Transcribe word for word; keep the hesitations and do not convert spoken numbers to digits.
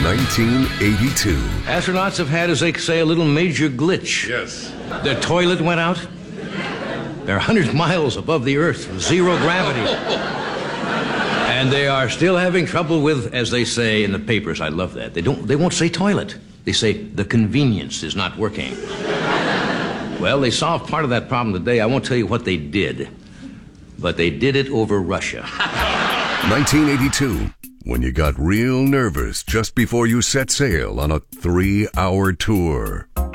nineteen eighty-two. Astronauts have had, as they say, a little major glitch. Yes. Their toilet went out. They're one hundred miles above the Earth with zero gravity. And they are still having trouble with, as they say in the papers, I love that, they don't. They won't say toilet. They say the convenience is not working. Well, they solved part of that problem today. I won't tell you what they did, but they did it over Russia. nineteen eighty-two, when you got real nervous just before you set sail on a three-hour tour.